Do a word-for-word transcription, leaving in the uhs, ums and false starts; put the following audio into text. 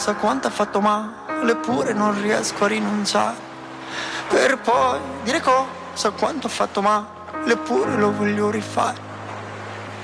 cosa quanto ha fatto male, eppure non riesco a rinunciare. Per poi dire cosa quanto ha fatto male, eppure lo voglio rifare.